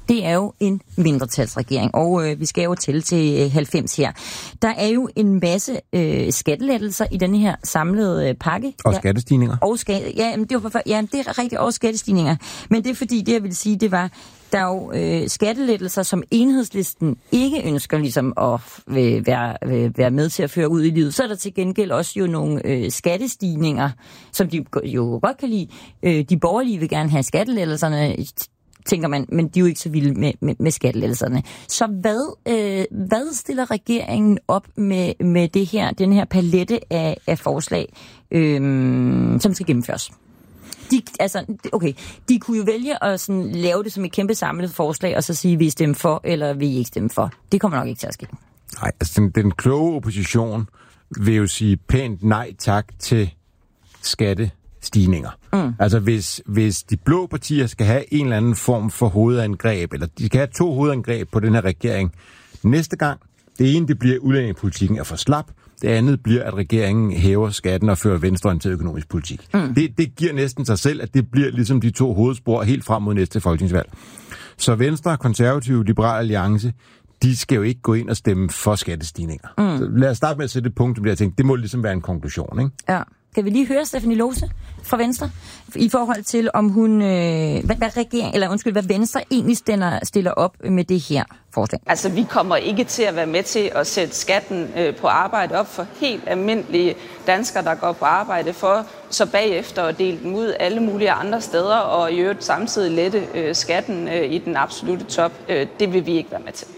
det er jo en mindretalsregering, og øh, vi skal jo tælle til øh, halvfems her. Der er jo en masse øh, skattelettelser i den her samlede øh, pakke. Og skattestigninger. Ja, og ska- ja, men det, var, ja, det er rigtig også skattestigninger. Men det er fordi, det jeg vil sige, det var, der er jo øh, skattelettelser, som Enhedslisten ikke ønsker ligesom at øh, være, øh, være med til at føre ud i livet. Så er der til gengæld også jo nogle øh, skattestigninger, som de jo godt kan lide. Øh, de borgerlige vil gerne have skattelettelserne, tænker man, men de er jo ikke så vilde med, med, med skattelettelserne. Så hvad, øh, hvad stiller regeringen op med, med det her, den her palette af, af forslag, øh, som skal gennemføres? De, altså, okay, de kunne jo vælge at sådan, lave det som et kæmpe samlet forslag, og så sige, vi stemmer for, eller vi ikke stemmer for. Det kommer nok ikke til at ske. Nej, altså den, den kloge opposition vil jo sige pænt nej tak til skattestigninger. Mm. Altså hvis, hvis de blå partier skal have en eller anden form for hovedangreb, eller de skal have to hovedangreb på den her regering næste gang, det ene det bliver, at udlændingepolitikken er for slap, det andet bliver, at regeringen hæver skatten og fører venstreorienteret økonomisk politik. Mm. Det, det giver næsten sig selv, at det bliver ligesom de to hovedspor helt frem mod næste folketingsvalg. Så Venstre, Konservative, Liberal Alliance, de skal jo ikke gå ind og stemme for skattestigninger. Mm. Så lad os starte med at sætte et punkt, som jeg tænkte, det må ligesom være en konklusion, ikke? Ja. Kan vi lige høre Stephanie Lose fra Venstre i forhold til, om hun, øh, hvad, hvad regering, eller undskyld, hvad Venstre egentlig stiller, stiller op med det her forslag? Altså, vi kommer ikke til at være med til at sætte skatten øh, på arbejde op for helt almindelige danskere, der går på arbejde, for så bagefter at dele dem ud alle mulige andre steder, og i øvrigt samtidig lette øh, skatten øh, i den absolute top. Øh, det vil vi ikke være med til.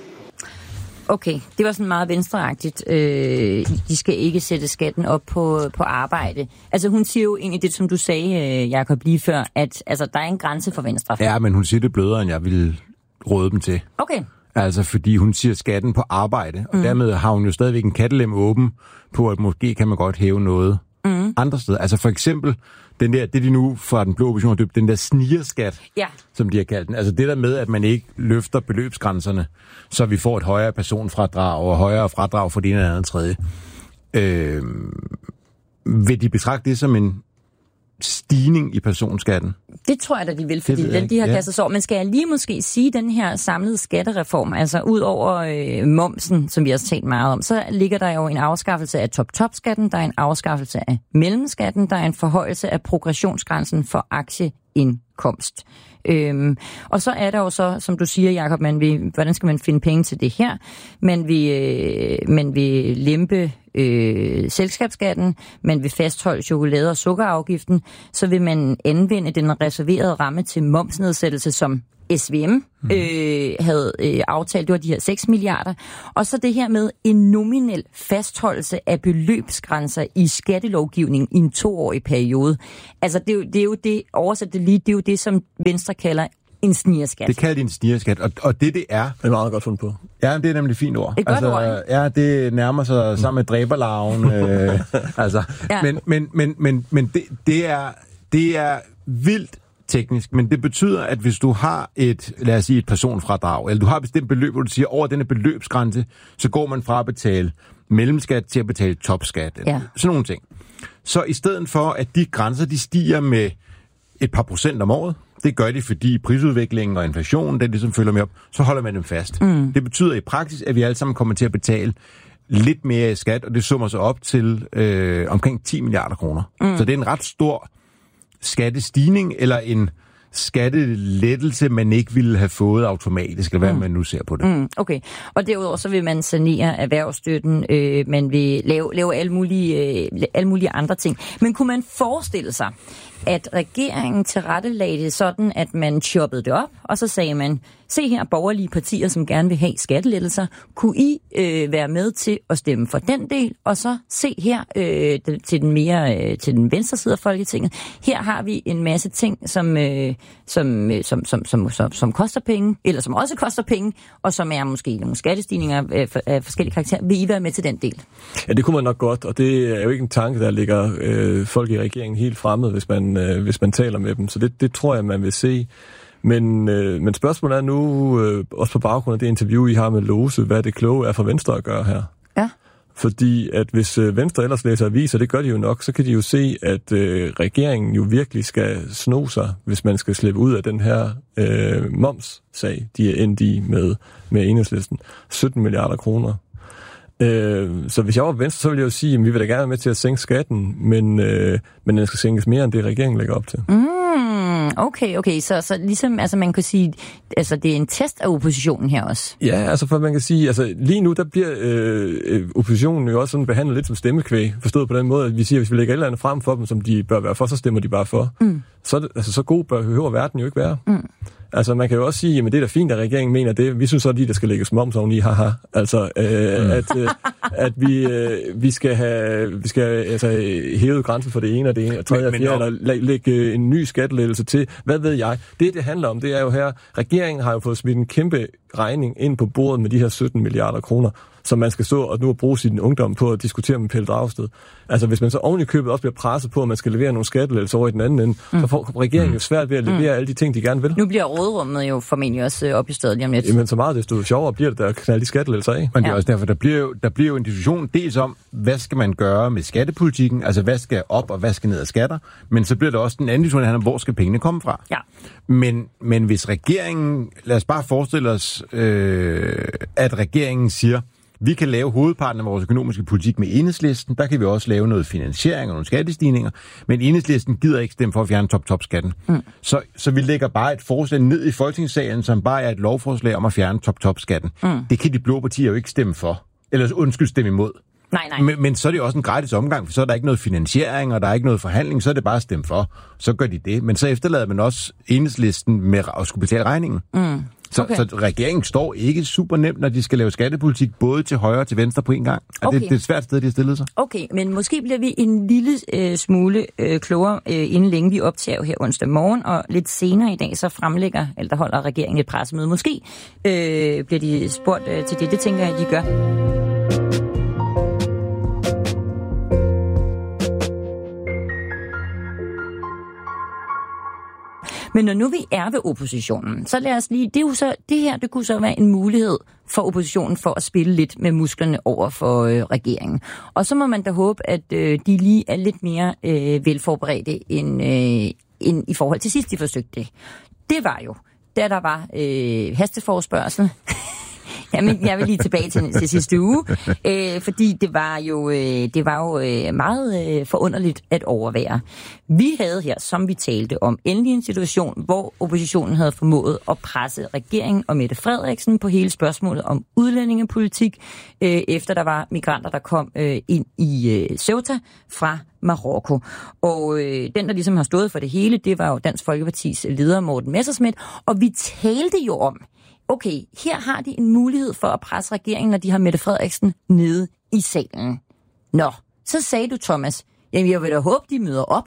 Okay, det var sådan meget venstreagtigt. Øh, de skal ikke sætte skatten op på, på arbejde. Altså hun siger jo egentlig det, som du sagde, Jacob, lige før, at altså, der er en grænse for Venstre. Ja, men hun siger det blødere, end jeg ville råde dem til. Okay. Altså fordi hun siger skatten på arbejde, og mm. dermed har hun jo stadigvæk en kattelem åben på, at måske kan man godt hæve noget mm. andre steder. Altså for eksempel den der, det de nu fra den blå opposition har døbt, den der snigerskat, ja. som de har kaldt den. Altså det der med, at man ikke løfter beløbsgrænserne, så vi får et højere personfradrag og højere fradrag for det ene eller andet tredje. Øh, vil de betragte det som en stigning i personskatten? Det tror jeg da, de vil, fordi den, de har kastet sig over. Men skal jeg lige måske sige, den her samlede skattereform, altså ud over øh, momsen, som vi har talt meget om, så ligger der jo en afskaffelse af top-top-skatten, der er en afskaffelse af mellemskatten, der er en forhøjelse af progressionsgrænsen for aktieindkomst. Øhm, og så er der jo så, som du siger, Jacob, man vil, hvordan skal man finde penge til det her? Man vil, øh, man vil lempe øh, selskabsskatten, man vil fastholde chokolade- og sukkerafgiften, så vil man anvende den reserverede ramme til momsnedsættelse, som S V M øh, havde øh, aftalt, det var de her seks milliarder. Og så det her med en nominel fastholdelse af beløbsgrænser i skattelovgivningen i en toårig periode. Altså det er jo det, er jo det oversat det lige, det er jo det, som Venstre kalder en snigerskat. Det kalder de en snigerskat, og, og det det er... Det er meget godt fundet på. Ja, det er nemlig et fint ord. Et altså, godt ord, ja, det nærmer sig sammen med dræberlarven. øh, altså. ja. Men, men, men, men, men det, det, er, det er vildt teknisk, men det betyder, at hvis du har et, lad os sige, et personfradrag, eller du har et bestemt beløb, hvor du siger, over denne beløbsgrænse, så går man fra at betale mellemskat til at betale topskat. Ja. Sådan nogle ting. Så i stedet for, at de grænser, de stiger med et par procent om året, det gør de, fordi prisudviklingen og inflationen, den ligesom følger med op, så holder man dem fast. Mm. Det betyder i praksis, at vi alle sammen kommer til at betale lidt mere i skat, og det summer sig op til øh, omkring ti milliarder kroner. Mm. Så det er en ret stor skattestigning, eller en skattelettelse, man ikke ville have fået automatisk, eller hvad mm. man nu ser på det. Mm, okay. Og derudover så vil man sanere erhvervsstøtten, øh, man vil lave, lave alle, mulige, øh, alle mulige andre ting. Men kunne man forestille sig, at regeringen tilrettelagde det sådan, at man choppede det op, og så sagde man, se her borgerlige partier, som gerne vil have skattelettelser, kunne I øh, være med til at stemme for den del, og så se her øh, til den mere øh, til den venstre side af Folketinget. Her har vi en masse ting, som, øh, som, øh, som, som, som, som, som koster penge, eller som også koster penge, og som er måske nogle skattestigninger af, af forskellige karakterer. Vil I være med til den del? Ja, det kunne man nok godt, og det er jo ikke en tanke, der ligger øh, folk i regeringen helt fremmed, hvis man, øh, hvis man taler med dem. Så det, det tror jeg, man vil se. Men, øh, men spørgsmålet er nu, øh, også på baggrund af det interview, I har med Lose, hvad det kloge er for Venstre at gøre her. Ja. Fordi at hvis øh, Venstre ellers læser aviser, det gør de jo nok, så kan de jo se, at øh, regeringen jo virkelig skal sno sig, hvis man skal slippe ud af den her øh, momssag, de er endt i med, med Enhedslisten. sytten milliarder kroner. Øh, så hvis jeg var Venstre, så ville jeg jo sige, at vi vil da gerne være med til at sænke skatten, men, øh, men den skal sænkes mere, end det regeringen lægger op til. Mm, okay, okay. Så, så ligesom, altså man kan sige, altså det er en test af oppositionen her også. Ja, altså for man kan sige, altså lige nu, der bliver øh, oppositionen jo også sådan behandlet lidt som stemmekvæg, forstået på den måde, at vi siger, at hvis vi lægger et eller andet frem for dem, som de bør være for, så stemmer de bare for. Mm. Så, det, altså, så god bør behøver verden jo ikke være. Mm. Altså, man kan jo også sige, at det er da fint, at regeringen mener det. Vi synes så lige, der skal lægges moms oveni, haha. Altså, øh, mm. at, øh, at vi, øh, vi skal have vi skal, altså, hævet grænsen for det ene og det ene, og tredje og fjerde, eller læ- lægge en ny skattelettelse til. Hvad ved jeg? Det, det handler om, det er jo her, regeringen har jo fået smidt en kæmpe regning ind på bordet med de her sytten milliarder kroner, som man skal stå og nu bruge sin ungdom på at diskutere med Pelle Dragsted. Altså, hvis man så oven i købet også bliver presset på, at man skal levere nogle skattelettelser over i den anden ende, mm. så får regeringen jo svært ved at levere mm. alle de ting, de gerne vil. Nu bliver råderummet jo formentlig også opjusteret lige om lidt. Jamen, så meget desto sjovere bliver det, der knalder de skattelettelser af. Men det er også derfor, der bliver, jo, der bliver jo en diskussion dels om, hvad skal man gøre med skattepolitikken, altså hvad skal op og hvad skal ned af skatter, men så bliver der også den anden diskussion, der handler om, hvor skal pengene komme fra. Ja. Men, men hvis regeringen, lad os bare forestille os, øh, at regeringen siger, vi kan lave hovedparten af vores økonomiske politik med Enhedslisten. Der kan vi også lave noget finansiering og nogle skattestigninger. Men Enhedslisten gider ikke stemme for at fjerne top-top-skatten. Mm. Så, så vi lægger bare et forslag ned i Folketingssalen, som bare er et lovforslag om at fjerne top-top-skatten. Mm. Det kan de blå partier jo ikke stemme for. Eller undskyld, stemme imod. Nej, nej. Men, men så er det også en gratis omgang, for så er der ikke noget finansiering, og der er ikke noget forhandling, så er det bare at stemme for. Så gør de det. Men så efterlader man også Enhedslisten med at skulle betale regningen. Mm. Så, okay. så regeringen står ikke super nemt, når de skal lave skattepolitik, både til højre og til venstre på en gang. Okay. Det, det er et svært sted, de har stillet sig. Okay, men måske bliver vi en lille øh, smule øh, klogere, øh, inden længe vi optager her onsdag morgen, og lidt senere i dag, så fremlægger, eller der holder regeringen et pressemøde. Måske øh, bliver de spurgt øh, til det. Det tænker jeg, de gør. Men når nu vi er ved oppositionen, så lad os lige, det, er jo så, det her, det kunne så være en mulighed for oppositionen for at spille lidt med musklerne over for øh, regeringen. Og så må man da håbe, at øh, de lige er lidt mere øh, velforberedte end, øh, end i forhold til sidst, de forsøgte det. Det var jo, da der var øh, hasteforespørgsel. Jamen, jeg vil lige tilbage til, til sidste uge, øh, fordi det var jo, øh, det var jo øh, meget øh, forunderligt at overvære. Vi havde her, som vi talte om, endelig en situation, hvor oppositionen havde formået at presse regeringen og Mette Frederiksen på hele spørgsmålet om udlændingepolitik, øh, efter der var migranter, der kom øh, ind i øh, Ceuta fra Marokko. Og øh, den, der ligesom har stået for det hele, det var jo Dansk Folkepartis leder Morten Messerschmidt, og vi talte jo om, okay, her har de en mulighed for at presse regeringen, når de har Mette Frederiksen nede i salen. Nå, så sagde du, Thomas, jamen jeg vil da håbe, de møder op.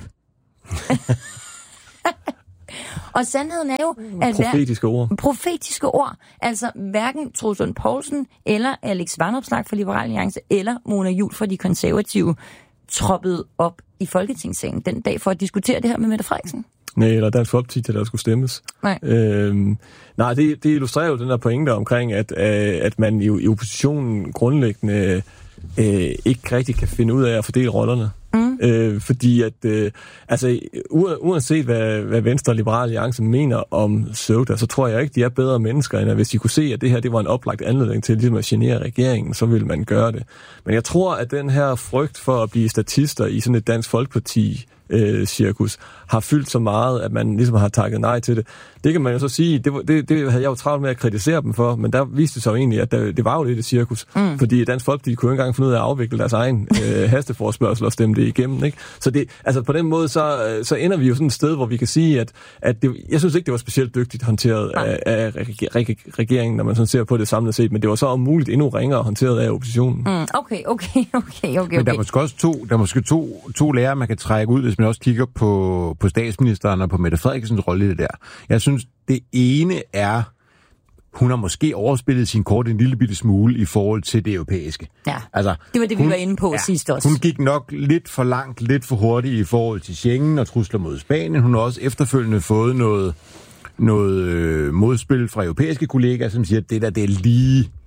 Og sandheden er jo, at profetiske ord. Profetiske ord. Altså hverken Troels Lund Poulsen eller Alex Vanopslagh fra Liberal Alliance eller Mona Juul fra De Konservative troppede op i Folketingssalen den dag for at diskutere det her med Mette Frederiksen. Nej, eller Dansk Folkeparti til, der skulle stemmes. Nej, øhm, nej det, det illustrerer jo den der pointe omkring, at, at man i, i oppositionen grundlæggende øh, ikke rigtig kan finde ud af at fordele rollerne. Mm. Øh, fordi at, øh, altså, uanset hvad, hvad Venstre og Liberal Alliance mener om Ceuta, så tror jeg ikke, de er bedre mennesker, end at hvis de kunne se, at det her det var en oplagt anledning til ligesom at genere regeringen, så ville man gøre det. Men jeg tror, at den her frygt for at blive statister i sådan et Dansk Folkeparti Øh, cirkus, har fyldt så meget, at man ligesom har takket nej til det. Det kan man jo så sige, det, det, det havde jeg jo travlt med at kritisere dem for, men der viste det sig jo egentlig, at der, det var jo lidt et cirkus, mm. fordi Dansk Folkeparti kunne ikke engang finde ud af at afvikle deres egen øh, hasteforespørgsel og stemme det igennem, ikke? Så det, altså på den måde, så, så ender vi jo sådan et sted, hvor vi kan sige, at, at det, jeg synes ikke, det var specielt dygtigt håndteret af, af regeringen, når man sådan ser på det samlet set, men det var så om muligt endnu ringere håndteret af oppositionen. Mm. Okay, okay, okay, okay, okay. Men der er måske også to, der er måske to, to lærere, man kan trække ud, hvis man også kigger på, på statsministeren og på Mette Frederiksens rolle i det der. Jeg synes, det ene er, hun har måske overspillet sin kort en lille bitte smule i forhold til det europæiske. Ja, altså, det var det, hun, vi var inde på ja, sidst også. Hun gik nok lidt for langt, lidt for hurtigt i forhold til Schengen og trusler mod Spanien. Hun har også efterfølgende fået noget, noget øh, modspil fra europæiske kollegaer, som siger, at det der, det er lige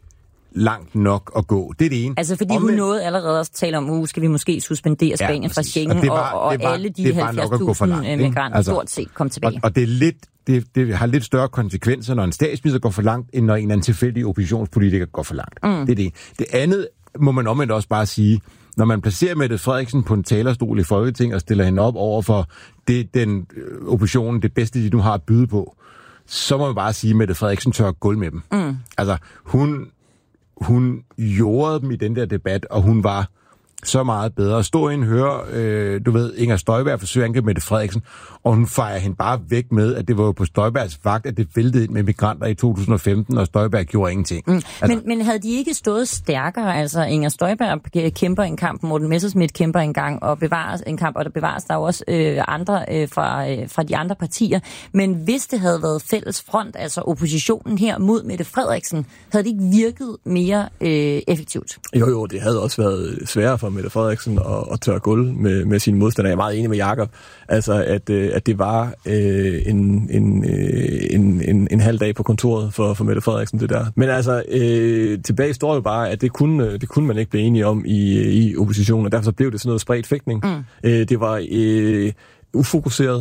langt nok at gå. Det er det ene. Altså fordi Omvendt... hun nåede allerede at tale om, uh, skal vi måske suspendere Spanien ja, fra Schengen, og, var, og, og var, alle de halvfjerds tusind migranter altså, stort set kom tilbage. Og, og det er lidt Det, det har lidt større konsekvenser, når en statsminister går for langt, end når en eller anden tilfældig oppositionspolitiker går for langt. Mm. Det er det. Det andet må man omvendt også bare sige, når man placerer Mette Frederiksen på en talerstol i Folketinget og stiller hende op over for det, den oppositionen, det bedste, de nu har at byde på, så må man bare sige, at Mette Frederiksen tør gulv med dem. Mm. Altså, hun, hun jordede dem i den der debat, og hun var så meget bedre. Stå ind og høre, øh, du ved, Inger Støjberg forsøger at angribe Mette Frederiksen, og hun fejrer hende bare væk med, at det var på Støjbergs vagt, at det væltede ind med migranter i to tusind og femten, og Støjberg gjorde ingenting. Mm. Altså, men, men havde de ikke stået stærkere? Altså, Inger Støjberg kæmper en kamp, Morten Messerschmidt kæmper en gang, og bevares en kamp, og der bevares der også øh, andre øh, fra, øh, fra de andre partier. Men hvis det havde været fælles front, altså oppositionen her mod Mette Frederiksen, havde det ikke virket mere øh, effektivt? Jo, jo, det havde også været sværere for Mette Frederiksen at, at tørre gulv med, med sine modstandere. Jeg er meget enig med Jakob, altså at, at det var øh, en, en, en, en, en halv dag på kontoret for, for Mette Frederiksen, det der. Men altså, øh, tilbage står jo bare, at det kunne, det kunne man ikke blive enige om i, i oppositionen, og derfor så blev det sådan noget spredt fægtning. Mm. Øh, det var øh, ufokuseret.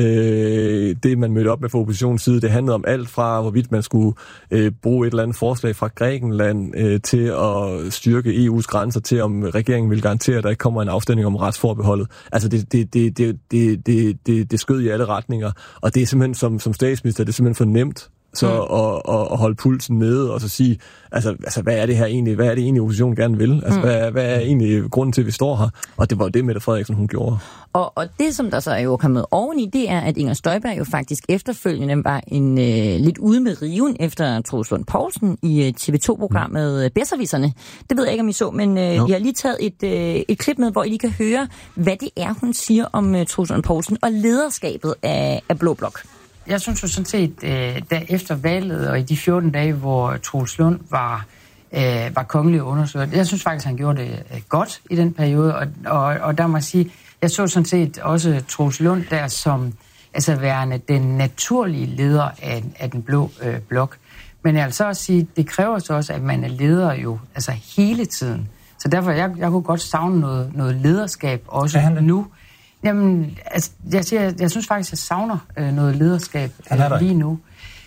Øh, det, man mødte op med fra oppositionens side, det handlede om alt fra, hvorvidt man skulle øh, bruge et eller andet forslag fra Grækenland øh, til at styrke E U's grænser, til om regeringen vil garantere, at der ikke kommer en afstemning om retsforbeholdet. Altså, det, det, det, det, det, det, det, det skød i alle retninger, og det er simpelthen, som, som statsminister, det er simpelthen for nemt så mm. at, at holde pulsen nede, og så sige, altså, altså, hvad er det her egentlig, hvad er det egentlig, oppositionen gerne vil? Altså, mm. hvad, hvad er egentlig grunden til, at vi står her? Og det var det, Mette Frederiksen, hun gjorde. Og, og det, som der så er jo kommet oveni, det er, at Inger Støjberg jo faktisk efterfølgende var en øh, lidt ude med riven efter Troels Lund Poulsen i T V to-programmet mm. Bedservisserne. Det ved jeg ikke, om I så, men øh, no. jeg har lige taget et, øh, et klip med, hvor I lige kan høre, hvad det er, hun siger om øh, Troels Lund Poulsen og lederskabet af, af Blå Blok. Jeg synes jo sådan set, øh, da efter valget og i de fjorten dage, hvor Troels Lund var, øh, var kongelig undersøgt, jeg synes faktisk, han gjorde det øh, godt i den periode, og, og, og der må jeg sige, jeg så sådan set også Troels Lund der som altså værende den naturlige leder af, af den blå øh, blok. Men jeg vil så også sige, det kræver så også, at man er leder jo altså hele tiden. Så derfor, jeg, jeg kunne godt savne noget, noget lederskab også nu. Jamen, altså, jeg, siger, jeg synes faktisk, jeg savner øh, noget lederskab øh, lige nu.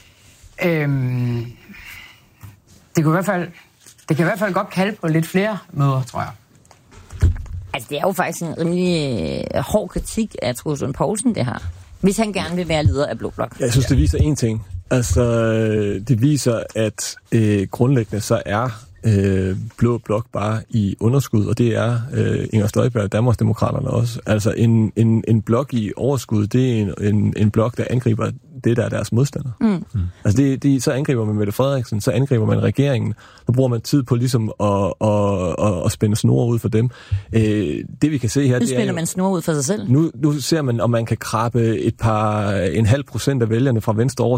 Øhm, det, kunne i hvert fald, det kan i hvert fald godt kalde på lidt flere møder, tror jeg. Altså, det er jo faktisk en rimelig øh, hård kritik af Troels Lund Poulsen, det her. Hvis han gerne vil være leder af Blå Blok. Jeg synes, det viser én ting. Altså, det viser, at øh, grundlæggende så er øh, Blå Blok bare i underskud, og det er øh, Inger Støjberg og Danmarksdemokraterne også. Altså, en, en, en blok i overskud, det er en, en, en blok, der angriber det, der er deres modstander. Mm. Mm. Altså, det, det, så angriber man Mette Frederiksen, så angriber man regeringen, så bruger man tid på ligesom at, at, at, at spænde snore ud for dem. Øh, det, vi kan se her, nu det er spænder man snore ud for sig selv. Nu, nu ser man, om man kan krabbe et par, en halv procent af vælgerne fra venstre over